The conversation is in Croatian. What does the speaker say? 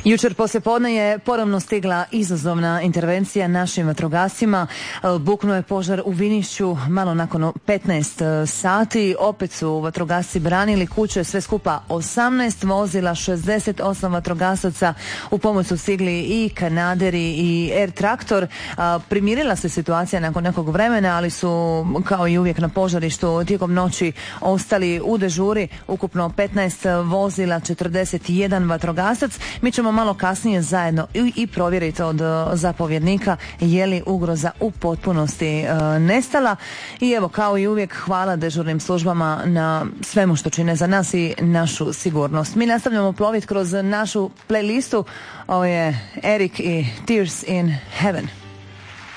Jučer poslijepodne je ponovno stigla izazovna intervencija našim vatrogascima. Buknuo je požar u Vinišću malo nakon 15 sati. Opet su vatrogasci branili kuće, sve skupa 18 vozila, 68 vatrogasaca. U pomoć su stigli i kanaderi i air traktor. Primirila se situacija nakon nekog vremena, ali su kao i uvijek na požarištu tijekom noći ostali u dežuri. Ukupno 15 vozila, 41 vatrogasac. Mi ćemo malo kasnije zajedno i provjeriti od zapovjednika je li ugroza u potpunosti nestala. I evo, kao i uvijek, hvala dežurnim službama na svemu što čine za nas i našu sigurnost. Mi nastavljamo ploviti kroz našu playlistu. Ovo je Erik i Tears in Heaven.